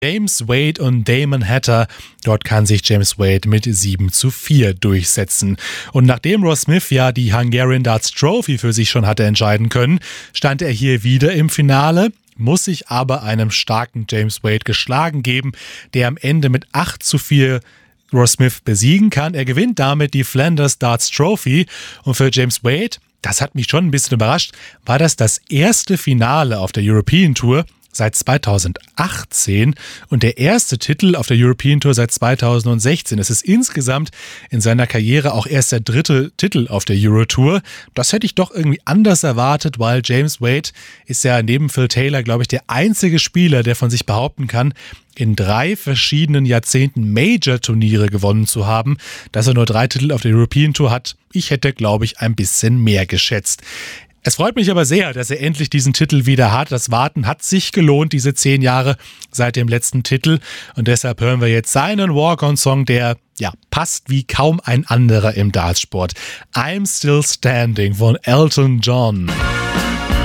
James Wade und Damon Hatter. Dort kann sich James Wade mit 7:4 durchsetzen. Und nachdem Ross Smith ja die Hungarian Darts Trophy für sich schon hatte entscheiden können, stand er hier wieder im Finale, muss sich aber einem starken James Wade geschlagen geben, der am Ende mit 8:4 Ross Smith besiegen kann. Er gewinnt damit die Flanders Darts Trophy. Und für James Wade, das hat mich schon ein bisschen überrascht, war das erste Finale auf der European Tour seit 2018 und der erste Titel auf der European Tour seit 2016. Es ist insgesamt in seiner Karriere auch erst der dritte Titel auf der Euro Tour. Das hätte ich doch irgendwie anders erwartet, weil James Wade ist ja neben Phil Taylor, glaube ich, der einzige Spieler, der von sich behaupten kann, in 3 verschiedenen Jahrzehnten Major-Turniere gewonnen zu haben. Dass er nur 3 Titel auf der European Tour hat, ich hätte, glaube ich, ein bisschen mehr geschätzt. Es freut mich aber sehr, dass er endlich diesen Titel wieder hat. Das Warten hat sich gelohnt, diese 10 Jahre seit dem letzten Titel. Und deshalb hören wir jetzt seinen Walk-on-Song, der passt wie kaum ein anderer im Dartsport. I'm Still Standing von Elton John.